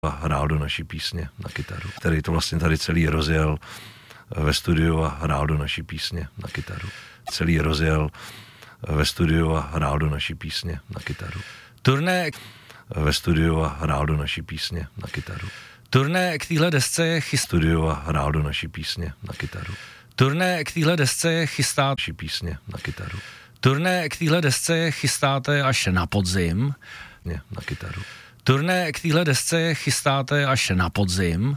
a hrál do naší písně na kytaru, který to vlastně tady celý rozjel ve studiu a hrál do naší písně na kytaru. Celý rozjel ve studiu a hrál do naší písně na kytaru. Turné ve studiu a hrál do naší písně na kytaru. Turné k téhle desce je Studiu a hrál do naší písně na kytaru. Turné k téhle desce je Naší písně na kytaru. Turné k téhle desce chystáte až na podzim. Na kytaru. Turné k téhle desce chystáte až na podzim.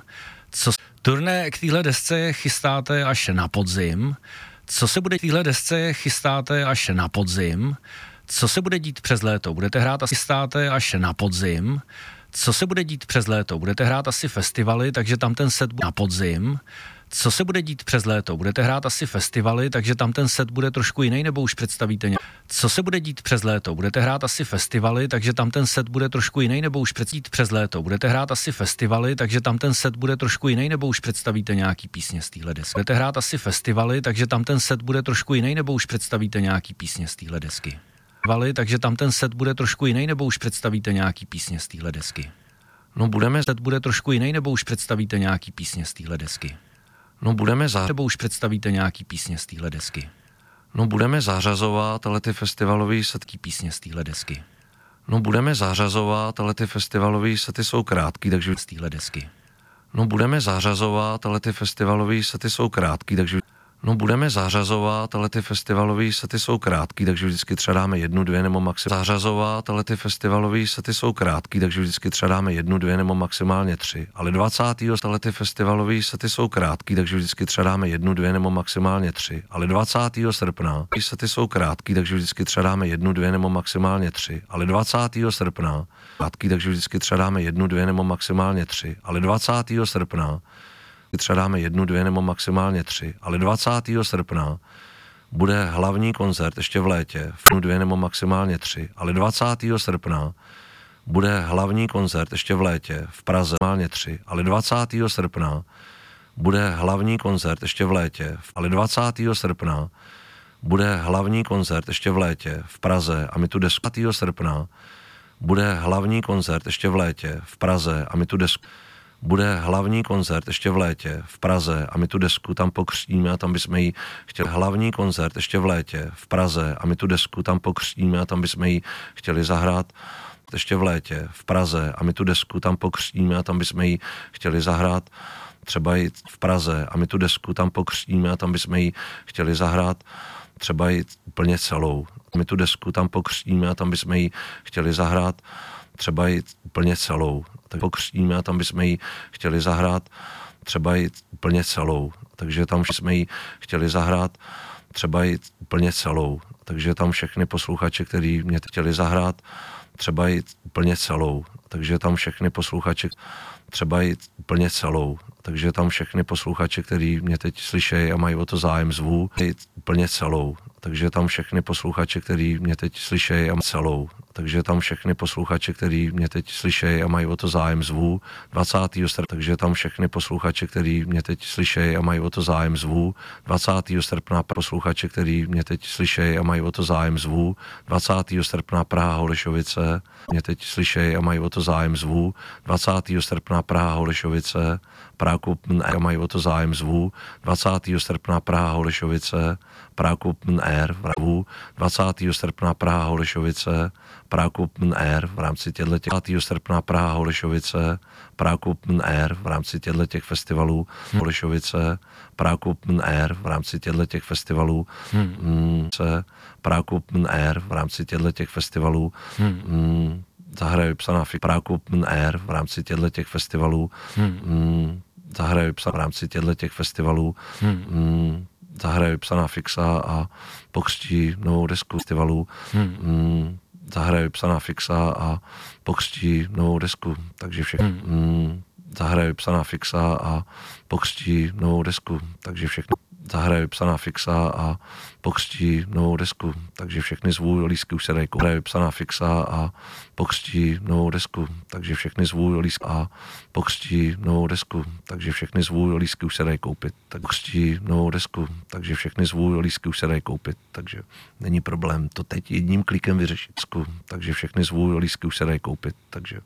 Turné k téhle desce chystáte až na podzim. Co se bude k téhle desce chystáte až na podzim. Co se bude dít přes léto? Budete hrát asi chystáte až na podzim. Co se bude dít přes léto? Budete hrát asi festivaly, takže tam ten set bude na podzim. Co se bude dít přes léto? Budete hrát asi festivaly, takže tam ten set bude trošku jiný, nebo už představíte Co se bude dít přes léto? Budete hrát asi festivaly, takže tam ten set bude trošku jiný, nebo už představíte přes léto? Budete hrát asi festivaly, takže tam ten set bude trošku jiný, nebo už představíte nějaký písně z téhle desky? Budete hrát asi festivaly, takže tam ten set bude trošku jiný, nebo už představíte nějaký písně z téhle desky? Takže tam ten set bude trošku jiný, nebo už představíte nějaký písně z téhle desky? No budeme, Set bude trošku jiný, nebo už představíte nějaký písně z téhle desky? no budeme Nebo už představíte nějaký písně z téhle desky? No budeme zařazovat, ale ty festivalové setky Písně z téhle desky. No budeme zařazovat, ale ty festivalové sety jsou krátký, takže Z téhle desky. no budeme zařazovat, ale ty festivalové sety jsou krátký, takže no budeme zařazovat, ale ty festivalové sety jsou krátký, takže vždycky třeba dáme 1, 2 nebo maximálně zařazovat, ale ty festivalové sety jsou krátký, takže vždycky třeba dáme 1, 2 nebo maximálně 3. Ale 20. ale ty festivalové sety jsou krátký, takže vždycky třeba dáme 1, 2 nebo maximálně 3. Ale 20. srpna sety jsou krátký, takže vždycky třeba dáme 1, 2 nebo maximálně 3. Ale 20. srpna krátký, takže vždycky třeba dáme 1, 2 nebo maximálně 3. Ale 20. srpna třeba dáme 1, 2 nebo maximálně 3, ale 20. srpna bude hlavní koncert ještě v létě, v 1, 2 nebo maximálně 3, ale 20. srpna bude hlavní koncert ještě v létě v Praze, maximálně 3, ale 20. srpna bude hlavní koncert ještě v létě, ale 20. srpna bude hlavní koncert ještě v létě v Praze a my tu desku 20. srpna bude hlavní koncert ještě v létě v Praze a my tu desku bude hlavní koncert ještě v létě v Praze a my tu desku tam pokřtíme a tam bychom jí chtěli hlavní koncert ještě v létě v Praze a my tu desku tam pokřtíme a tam bychom jí chtěli zahrát ještě v létě v Praze a my tu desku tam pokřtíme a tam bychom jí chtěli zahrát třeba i v Praze a my tu desku tam pokřtíme a tam bychom jí chtěli zahrát třeba i úplně celou. My tu desku tam pokřtíme a tam bychom jí chtěli zahrát třeba i úplně celou. Tak pokřtíme a tam bychom ji chtěli zahrát třeba i úplně celou. Takže tam jsme ji chtěli zahrát třeba i úplně celou. Takže tam všechny posluchače, který mě chtěli zahrát třeba i úplně celou. Takže tam všechny posluchače třeba i úplně celou. Takže tam všechny posluchače, který mě teď slyšejí a mají o to zájem, zvu i úplně celou. Takže tam všechny posluchače, který mě teď slyšejí a celou. Takže tam všechny posluchače, který mě teď slyšejí a mají o to zájem, zvu 20. srpna. Takže tam všechny posluchače, který mě teď slyšejí a mají o to zájem, zvu 20. srpna. Posluchače, který mě teď slyšejí a mají o to zájem, zvu 20. srpna Praha Holešovice. Mě teď slyšejí a mají o to zájem, zvu 20. srpna Praha Holešovice. Prahu a mají o to zájem, zvu 20. srpna Praha Holešovice. Prahu Air v 20. srpna Praha Holešovice. Prahu Air v rámci těchto 20. srpna Praha Holešovice. Prahu Air v rámci těchto festivalů Holešovice. Prahu Air v rámci těchto festivalů Prahu Air v rámci těchto festivalů zahraje psaná Prahu Air v rámci těchto festivalů zahraje v rámci těchto festivalů zahraje psaná Fixa a pokřtí novou desku festivalů zahraje psaná Fixa a pokřtí novou desku, takže všechno zahraje psaná Fixa a pokřtí novou desku, takže všechno zahraje psaná Fixa a pokřtí novou desku, takže všechny zvůj lístky už se dají koupit. Zahraje psaná Fixa a pokřtí novou desku, takže všechny zvůj lístky a pokřtí novou desku, takže všechny zvůj lístky už se dají koupit. Tak pokřtí novou desku, takže všechny zvůj lístky už se dají koupit, takže není problém to teď jedním klikem vyřešit. Takže všechny zvůj lístky už se dají koupit, takže